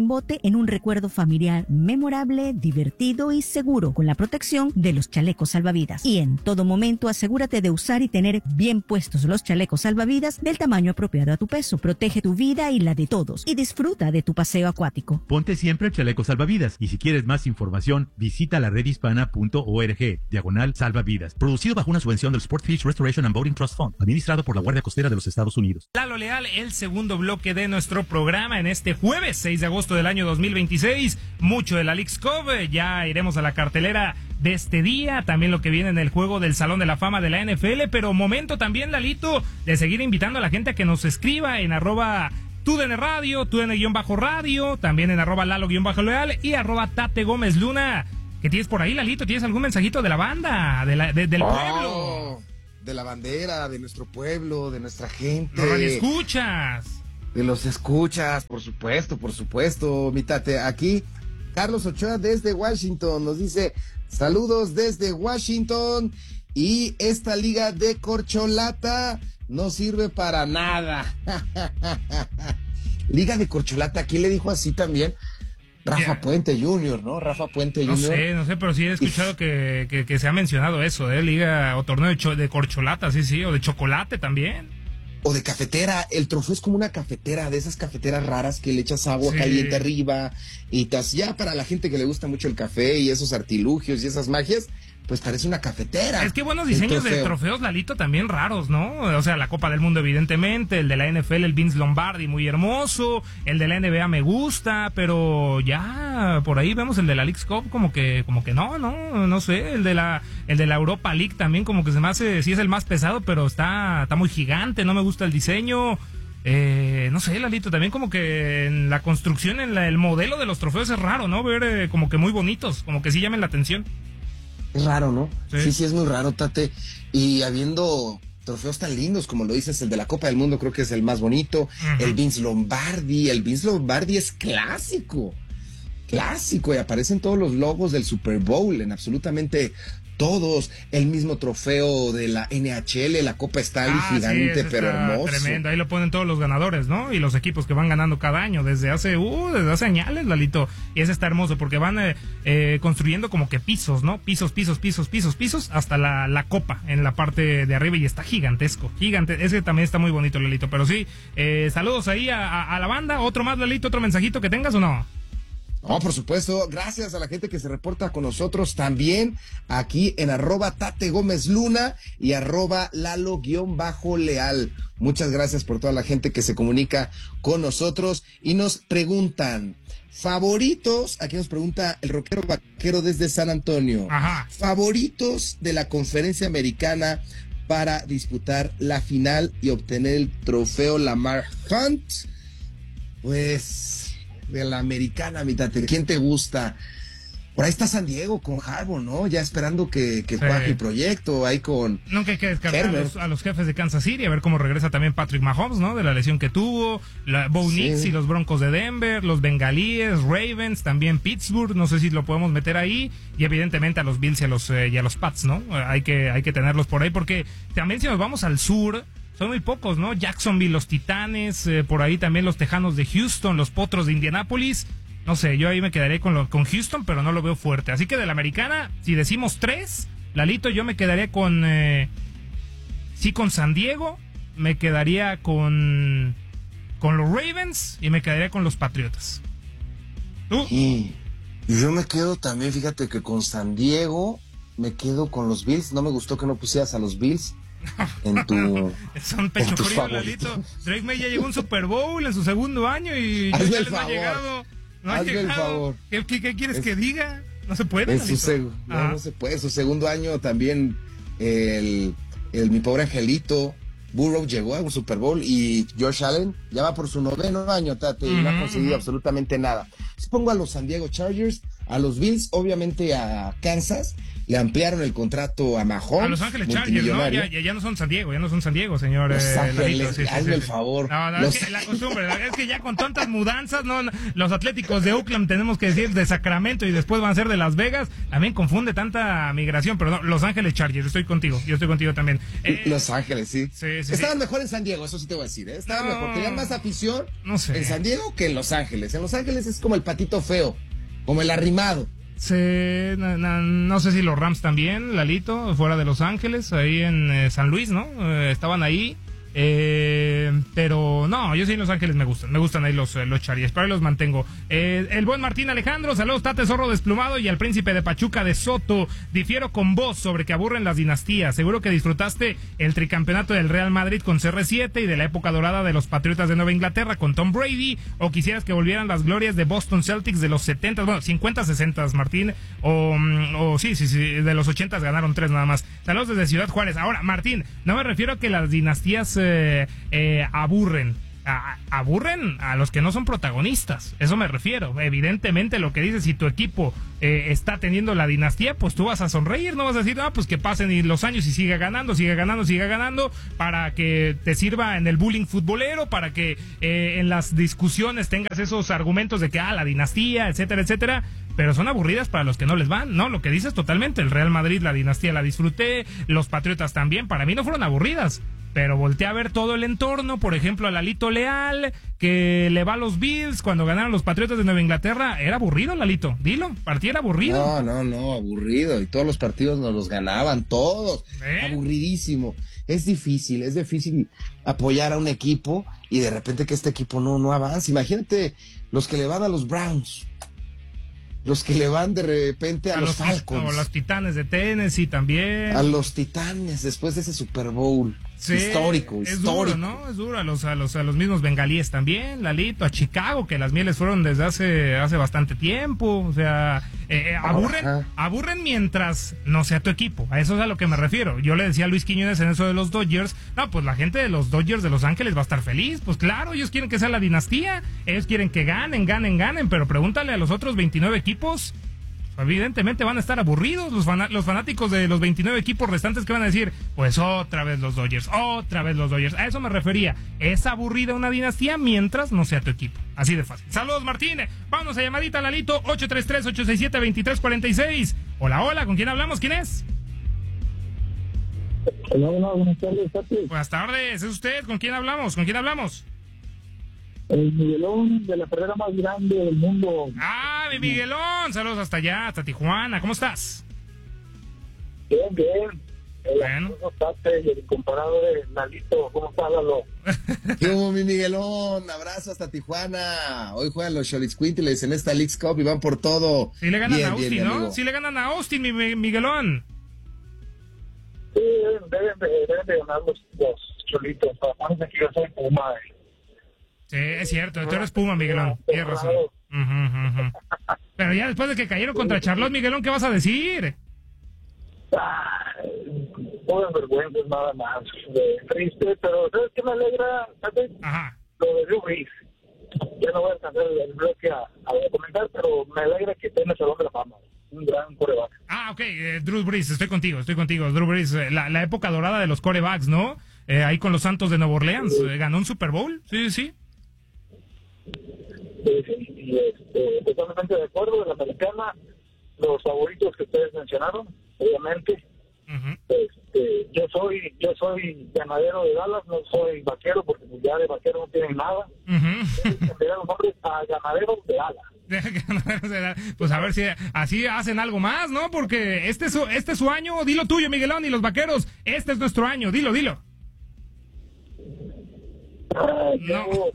en bote en un recuerdo familiar memorable, divertido y seguro, con la protección de los chalecos salvavidas. Y en todo momento asegúrate de usar y tener bien puestos los chalecos salvavidas del tamaño apropiado a tu peso. Protege tu vida y la de todos y disfruta de tu paseo acuático. Ponte siempre el chaleco salvavidas y si quieres más información, visita la redhispana.org/salvavidas. Producido bajo una subvención del Sportfish Restoration and Boating Trust Fund, administrado por la Guardia Costera de los Estados Unidos. Lalo Leal, el segundo bloque de nuestro programa en este jueves 6 de agosto del año 2026. Mucho de la Leagues Cup, ya iremos a la cartelera de este día, también lo que viene en el juego del Salón de la Fama de la NFL, pero momento también, Lalito, de seguir invitando a la gente a que nos escriba en @TUDN TUDN-radio, también en @Lalo-Leal y @Tate Gómez Luna. ¿Qué tienes por ahí, Lalito? ¿Tienes algún mensajito de la banda, del pueblo? De la bandera, de nuestro pueblo, de nuestra gente. Los radioescuchas. De los escuchas, por supuesto, mi Tate. Aquí, Carlos Ochoa desde Washington nos dice, saludos desde Washington, y esta liga de corcholata no sirve para nada. Liga de corcholata, ¿quién le dijo así también? Rafa Puente Jr., ¿no? Rafa Puente Jr. No sé, pero sí he escuchado que se ha mencionado eso, liga o torneo de corcholata, sí, o de chocolate también. O de cafetera, el trofeo es como una cafetera, de esas cafeteras raras que le echas agua caliente arriba, y ya para la gente que le gusta mucho el café y esos artilugios y esas magias, pues parece una cafetera. Es que buenos diseños de trofeos, Lalito, también raros, ¿no? O sea, la Copa del Mundo, evidentemente, el de la NFL, el Vince Lombardi, muy hermoso, el de la NBA me gusta, pero ya por ahí vemos el de la Leagues Cup como que no sé, el de la Europa League también como que se me hace, sí es el más pesado, pero está muy gigante, no me gusta el diseño. No sé, Lalito, también como que en la construcción, el modelo de los trofeos es raro, ¿no? Ver como que muy bonitos, como que sí llamen la atención. Es raro, ¿no? Sí, es muy raro, Tate. Y habiendo trofeos tan lindos, como lo dices, el de la Copa del Mundo creo que es el más bonito. Uh-huh. El Vince Lombardi es clásico, y aparecen todos los logos del Super Bowl en absolutamente todos. El mismo trofeo de la NHL, la Copa Stanley, gigante, pero hermoso. Tremendo, ahí lo ponen todos los ganadores, ¿no? Y los equipos que van ganando cada año, desde hace años, Lalito. Y ese está hermoso, porque van construyendo como que pisos, ¿no? Pisos, hasta la copa en la parte de arriba, y está gigantesco. Ese también está muy bonito, Lalito. Pero sí, saludos ahí a la banda. Otro más, Lalito, otro mensajito que tengas, ¿o no? No, por supuesto, gracias a la gente que se reporta con nosotros también aquí en @Tate Gómez Luna y @Lalo-Leal. Muchas gracias por toda la gente que se comunica con nosotros y nos preguntan, favoritos, aquí nos pregunta el rockero vaquero desde San Antonio. Ajá. Favoritos de la conferencia americana para disputar la final y obtener el trofeo Lamar Hunt. Pues de la americana, mitad. ¿Quién te gusta? Por ahí está San Diego con Harbaugh, ¿no? Ya esperando que cuaje el proyecto, ahí con... Nunca hay que descartar a los jefes de Kansas City, a ver cómo regresa también Patrick Mahomes, ¿no? De la lesión que tuvo, Bo Nix y los Broncos de Denver, los Bengalíes, Ravens, también Pittsburgh, no sé si lo podemos meter ahí, y evidentemente a los Bills y a los Pats, ¿no? Hay que tenerlos por ahí, porque también si nos vamos al sur... Son muy pocos, ¿no? Jacksonville, los Titanes, por ahí también los Tejanos de Houston, los Potros de Indianápolis. No sé, yo ahí me quedaré con Houston, pero no lo veo fuerte. Así que de la americana, si decimos 3, Lalito, yo me quedaría con San Diego, me quedaría con los Ravens y me quedaría con los Patriotas. ¿Tú? Y yo me quedo también, fíjate que con San Diego, me quedo con los Bills. No me gustó que no pusieras a los Bills son pecho frío, Lalito. Drake May ya llegó a un Super Bowl en su segundo año y ya les no ha llegado. Hazme el favor. ¿Qué quieres que diga? No se puede. No se puede. Su segundo año también mi pobre angelito Burrow llegó a un Super Bowl y Josh Allen ya va por su 9º año, Tate, y no ha conseguido absolutamente nada. Pongo a los San Diego Chargers, a los Bills, obviamente a Kansas, le ampliaron el contrato a Mahomes. A Los Ángeles Chargers, ¿no? Ya no son San Diego, señor. Los Ángeles, Lalito, sí, hazme el favor. No, es que la costumbre, es que ya con tantas mudanzas, no, los Atléticos de Oakland, tenemos que decir, de Sacramento, y después van a ser de Las Vegas, también confunde tanta migración, pero no, Los Ángeles Chargers, yo estoy contigo también. Los Ángeles, sí. Estaban sí. mejor en San Diego, eso sí te voy a decir, Estaban mejor, tenían más afición en San Diego que en Los Ángeles. En Los Ángeles es como el patito feo, como el arrimado. Sí, no sé si los Rams también, Lalito, fuera de Los Ángeles, ahí en San Luis, ¿no? Estaban ahí. Pero no, yo sí en Los Ángeles me gustan ahí los Chargers, pero ahí los mantengo. El buen Martín Alejandro, saludos Tate Zorro Desplumado y al príncipe de Pachuca de Soto. Difiero con vos sobre que aburren las dinastías. Seguro que disfrutaste el tricampeonato del Real Madrid con CR7 y de la época dorada de los Patriotas de Nueva Inglaterra con Tom Brady, o quisieras que volvieran las glorias de Boston Celtics de los 70, bueno, 50, 60, Martín, o sí, de los 80 ganaron 3 nada más. Saludos desde Ciudad Juárez. Ahora, Martín, no me refiero a que las dinastías aburren a los que no son protagonistas, eso me refiero. Evidentemente lo que dices, si tu equipo está teniendo la dinastía, pues tú vas a sonreír, no vas a decir, pues que pasen los años y siga ganando para que te sirva en el bullying futbolero, para que en las discusiones tengas esos argumentos de que la dinastía, etcétera, pero son aburridas para los que no les van, ¿no? Lo que dices totalmente, el Real Madrid, la dinastía la disfruté, los Patriotas también, para mí no fueron aburridas, pero volteé a ver todo el entorno, por ejemplo a Lalito Leal, que le va a los Bills cuando ganaron los Patriotas de Nueva Inglaterra. Era aburrido, Lalito, dilo, partido era aburrido. No, aburrido, y todos los partidos nos los ganaban, todos, aburridísimo. Es difícil apoyar a un equipo y de repente que este equipo no avanza. Imagínate los que le van a los Browns, los que le van de repente a los Falcons. O los Titanes de Tennessee también. A los Titanes después de ese Super Bowl. Sí, histórico. Duro, ¿no? Es duro. A los mismos bengalíes también, Lalito, a Chicago, que las mieles fueron desde hace bastante tiempo. O sea, aburren mientras no sea tu equipo. A eso es a lo que me refiero. Yo le decía a Luis Quiñones en eso de los Dodgers, pues la gente de los Dodgers de Los Ángeles va a estar feliz. Pues claro, ellos quieren que sea la dinastía, ellos quieren que ganen, pero pregúntale a los otros 29 equipos. Evidentemente van a estar aburridos los fanáticos de los 29 equipos restantes, que van a decir, pues otra vez los Dodgers. A eso me refería. Es aburrida una dinastía mientras no sea tu equipo. Así de fácil. Saludos, Martín. Vámonos a llamadita, Lalito, 833-867-2346. Hola, ¿con quién hablamos? ¿Quién es? Hola, buenas tardes, Tati. Buenas tardes, ¿es usted? ¿Con quién hablamos? El Miguelón de la carrera más grande del mundo. Mi Miguelón, saludos hasta allá, hasta Tijuana, ¿cómo estás? Bien. Bueno. El comparado de Lalito, ¿cómo está, Lalo? ¿Qué hubo, mi Miguelón? Abrazo hasta Tijuana. Hoy juegan los Xolitzcuintles en esta Leagues Cup y van por todo. Sí le ganan a Austin, ¿no? Sí le ganan a Austin, mi Miguelón. Sí, deben de ganar los Cholitos. Aparte que yo soy Puma. Sí, es cierto, tú eres Puma, Miguelón, tienes razón. Pero ya después de que cayeron contra Charlotte, Miguelón, ¿qué vas a decir? Buenas vergüenzas, nada más. Triste, pero ¿sabes qué me alegra? Ajá. Lo de Drew Brees. Ya no voy a alcanzar el bloque a comentar, pero me alegra que esté en el Salón de la Fama. Un gran quarterback. Ok, Drew Brees, estoy contigo. Drew Brees, la época dorada de los quarterbacks, ¿no? Ahí con los Santos de Nueva Orleans, ganó un Super Bowl, sí. Sí, totalmente de acuerdo. De la americana, los favoritos que ustedes mencionaron, obviamente. Yo soy ganadero de Dallas, no soy vaquero, porque ya de vaquero no tienen nada. Cambiar los nombres a ganaderos de Dallas. Pues a ver si así hacen algo más, ¿no? Porque este es su año. Dilo tuyo, Miguelón, y los vaqueros, este es nuestro año, dilo. No,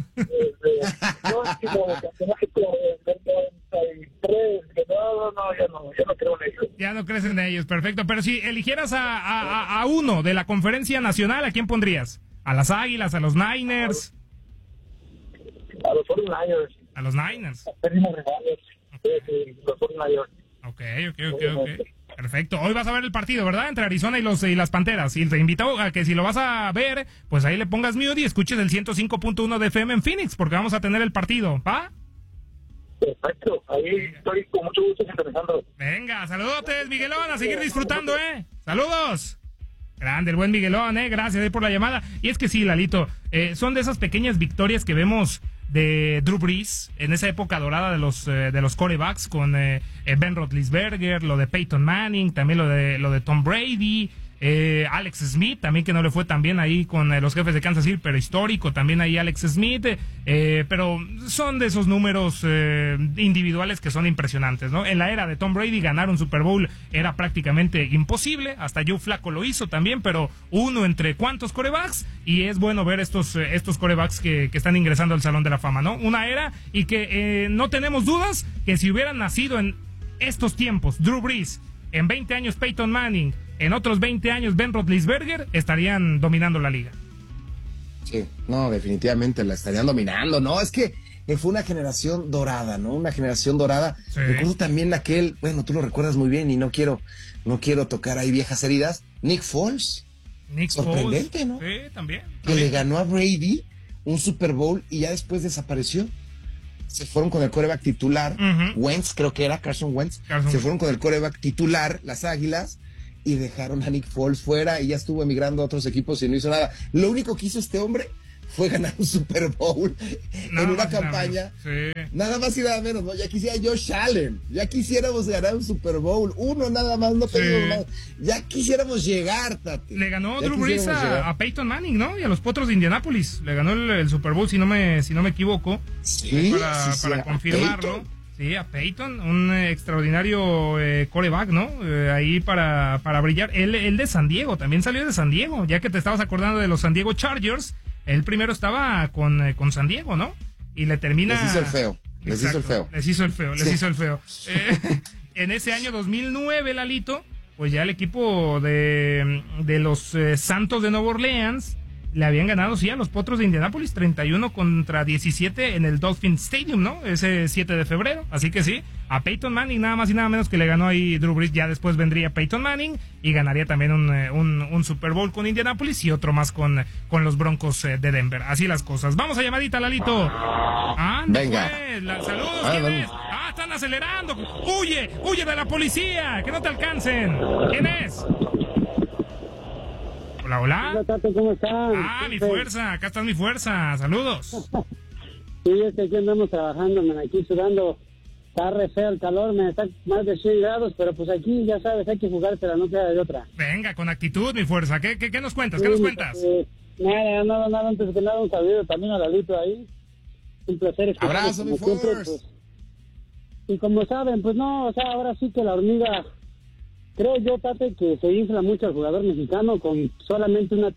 ya no creo en ellos. Ya no crees en ellos, perfecto. Pero si eligieras a uno de la conferencia nacional, ¿a quién pondrías? ¿A las Águilas, a los Niners? A los 49ers. A los Niners. Los 49ers. Ok. Perfecto. Hoy vas a ver el partido, ¿verdad? Entre Arizona y las Panteras. Y te invito a que si lo vas a ver, pues ahí le pongas mute y escuches el 105.1 de FM en Phoenix, porque vamos a tener el partido, ¿va? Perfecto, ahí estoy con mucho gusto sintonizando. Venga, saludotes, Miguelón, a seguir disfrutando, Saludos. Grande, el buen Miguelón, gracias por la llamada. Y es que sí, Lalito, son de esas pequeñas victorias que vemos de Drew Brees en esa época dorada de los quarterbacks con Ben Roethlisberger, lo de Peyton Manning, también lo de Tom Brady, Alex Smith también, que no le fue tan bien ahí con los Jefes de Kansas City, pero histórico también ahí Alex Smith, pero son de esos números individuales que son impresionantes, ¿no? En la era de Tom Brady ganar un Super Bowl era prácticamente imposible, hasta Joe Flacco lo hizo también, pero uno entre cuantos quarterbacks, y es bueno ver estos quarterbacks que están ingresando al Salón de la Fama, ¿no? Una era, y que no tenemos dudas que si hubieran nacido en estos tiempos Drew Brees, en 20 años Peyton Manning, en otros 20 años Ben Roethlisberger, estarían dominando la liga. Sí, no, definitivamente la estarían dominando, ¿no? Es que fue una generación dorada, ¿no? Una generación dorada. Sí. Recuerdo también aquel, bueno, tú lo recuerdas muy bien y no quiero tocar ahí viejas heridas, Nick Foles. Sorprendente, ¿no? Sí, también. Que le ganó a Brady un Super Bowl y ya después desapareció. Se fueron con el quarterback titular, Wentz, creo que era Carson Wentz. Se fueron con el quarterback titular, las Águilas, y dejaron a Nick Foles fuera y ya estuvo emigrando a otros equipos y no hizo nada. Lo único que hizo este hombre fue ganar un Super Bowl en una campaña. Nada más y nada menos, ¿no? Ya quisiera Josh Allen, ya quisiéramos ganar un Super Bowl, uno nada más, no pedimos más. Ya quisiéramos llegar, Tati. Le ganó Drew Brees a Peyton Manning, ¿no? Y a los Potros de Indianápolis. Le ganó el Super Bowl, si no me equivoco. Sí, para confirmarlo. Sí, a Peyton, un extraordinario quarterback, ¿no? Ahí para brillar. Él de San Diego, también salió de San Diego, ya que te estabas acordando de los San Diego Chargers. Él primero estaba con San Diego, ¿no? Y le termina... Les hizo el feo. Les hizo el feo. En ese año 2009, Lalito, pues ya el equipo de los Santos de Nueva Orleans le habían ganado, sí, a los Potros de Indianápolis, 31-17 en el Dolphin Stadium, ¿no? Ese 7 de febrero. Así que sí, a Peyton Manning, nada más y nada menos que le ganó ahí Drew Brees. Ya después vendría Peyton Manning y ganaría también un Super Bowl con Indianápolis y otro más con los Broncos de Denver. Así las cosas. Vamos a llamadita, Lalito. Venga. Pues, saludos, ¿quién es? Están acelerando. Huye de la policía, que no te alcancen. ¿Quién es? Hola. Hola, Tato, ¿cómo están? Mi fuerza, acá está mi fuerza, saludos. Sí, es que aquí andamos trabajando, aquí sudando, está re feo el calor, está más de 100 grados, pero pues aquí, ya sabes, hay que jugar, pero no queda de otra. Venga, con actitud, mi fuerza, ¿qué nos cuentas? ¿Qué nos cuentas? Nada, antes que nada, un saludo también a Lalito ahí, un placer escucharlo. Abrazo, mi fuerza. Pues, y como saben, pues no, o sea, ahora sí que la hormiga... Creo yo, Tate, que se infla mucho al jugador mexicano con solamente una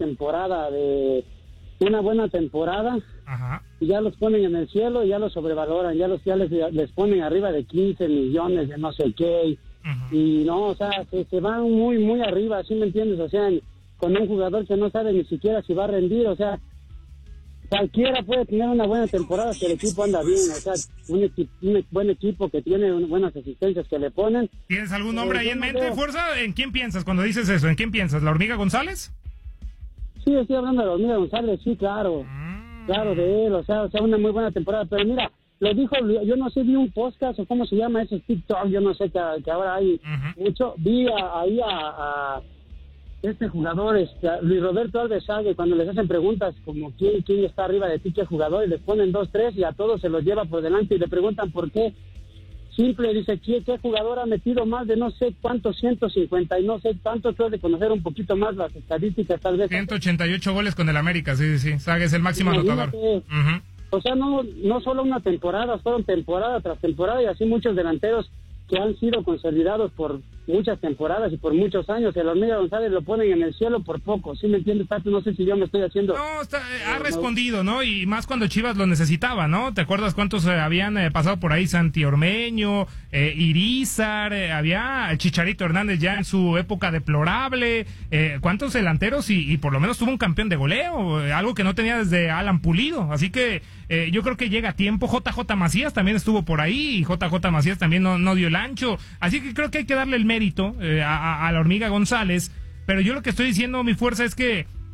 buena temporada. Ajá. Y ya los ponen en el cielo y ya los sobrevaloran, ya les ponen arriba de 15 millones de no sé qué. Y no, o sea, se van muy, muy arriba, ¿sí me entiendes? O sea, con un jugador que no sabe ni siquiera si va a rendir, o sea, cualquiera puede tener una buena temporada si el equipo anda bien, o sea, un buen equipo que tiene buenas asistencias que le ponen. ¿Tienes algún nombre ahí en mente, Fuerza? ¿En quién piensas cuando dices eso? ¿En quién piensas? ¿La Hormiga González? Sí, estoy hablando de la Hormiga González, sí, claro. Claro, de él, o sea, una muy buena temporada. Pero mira, lo dijo, yo no sé, vi un podcast o cómo se llama ese TikTok, yo no sé que ahora hay mucho. Vi ahí a este jugador, Luis Roberto Alvesague, cuando les hacen preguntas como quién está arriba de ti, qué jugador, y les ponen 2, 3 y a todos se los lleva por delante y le preguntan por qué. Simple, dice, ¿qué jugador ha metido más de no sé cuántos, 150 y no sé cuántos? Creo de conocer un poquito más las estadísticas, tal vez. 188 goles con el América, sí. Sague es el máximo anotador. O sea, no solo una temporada, fueron temporada tras temporada y así muchos delanteros que han sido consolidados por muchas temporadas y por muchos años. El Hormiga González lo ponen en el cielo por poco, ¿sí me entiendes, Tato? No sé si yo me estoy haciendo... No, ha respondido, ¿no? Y más cuando Chivas lo necesitaba, ¿no? ¿Te acuerdas cuántos habían pasado por ahí? Santi Ormeño, Irizar, había el Chicharito Hernández ya en su época deplorable, ¿cuántos delanteros? Y por lo menos tuvo un campeón de goleo, algo que no tenía desde Alan Pulido, así que yo creo que llega a tiempo. JJ Macías también estuvo por ahí y JJ Macías también no dio el ancho, así que creo que hay que darle el mérito a la Hormiga González, pero yo lo que estoy diciendo, mi fuerza, es que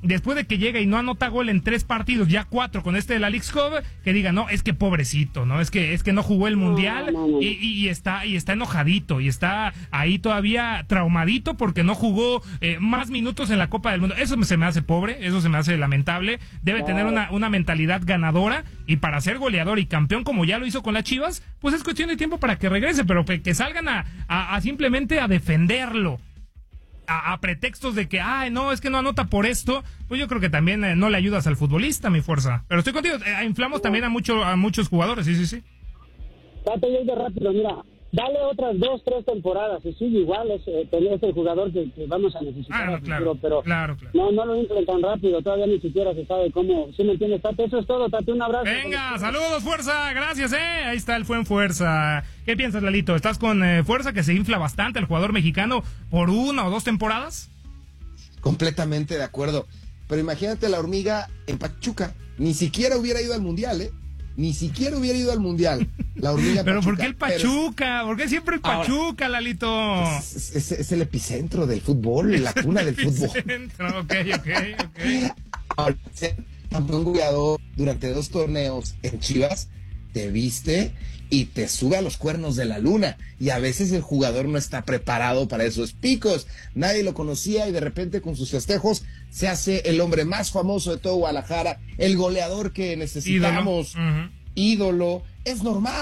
después de que llega y no anota gol en 3 partidos, ya 4 con este de la Leagues Cup, que diga, no, es que pobrecito, ¿no? Es que no jugó el Mundial y está enojadito y está ahí todavía traumadito porque no jugó más minutos en la Copa del Mundo. Eso se me hace pobre, eso se me hace lamentable. Debe tener una mentalidad ganadora, y para ser goleador y campeón como ya lo hizo con las Chivas, pues es cuestión de tiempo para que regrese, pero que salgan a simplemente a defenderlo. A pretextos de que, no, es que no anota por esto, pues yo creo que también no le ayudas al futbolista, mi fuerza. Pero estoy contigo, inflamos también a muchos jugadores, sí. Date de rápido, mira, dale otras 2, 3 temporadas y sigue igual, es el jugador que vamos a necesitar. Claro. No lo inflen tan rápido, todavía ni siquiera se sabe cómo. ¿Sí me entiendes, Tate? Eso es todo, Tate, un abrazo. Venga, saludos, fuerza, gracias, ahí está el buen Fuerza. ¿Qué piensas, Lalito? ¿Estás con Fuerza, que se infla bastante el jugador mexicano por 1 o 2 temporadas? Completamente de acuerdo, pero imagínate la Hormiga en Pachuca, ni siquiera hubiera ido al Mundial, Ni siquiera hubiera ido al Mundial. La Hormiga Pero Pachuca, ¿por qué el Pachuca? ¿Por qué siempre el Pachuca, ahora, Lalito? Es el epicentro del fútbol, la cuna del fútbol. Ok. Ahora, ser campeón goleador durante 2 torneos en Chivas, te viste y te sube a los cuernos de la luna. Y a veces el jugador no está preparado para esos picos. Nadie lo conocía y de repente con sus festejos se hace el hombre más famoso de todo Guadalajara, el goleador que necesitamos, ídolo. Es normal.